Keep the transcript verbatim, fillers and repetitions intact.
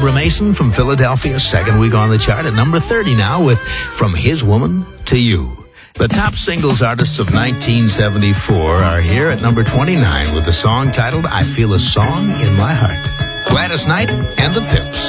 Barbara Mason from Philadelphia, second week on the chart at number thirty now with From His Woman to You. The top singles artists of nineteen seventy-four are here at number twenty-nine with the song titled I Feel a Song in My Heart. Gladys Knight and the Pips.